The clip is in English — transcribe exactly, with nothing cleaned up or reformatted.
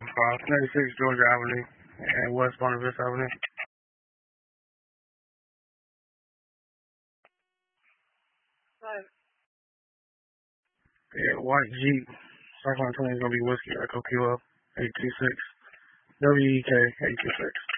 Uh, ninety-six Georgia Avenue and West Bonavista Avenue. Right. Yeah, white Jeep. Cyclone twenty is going to be Whiskey Echo Kilo eight two six. W E K eight two six.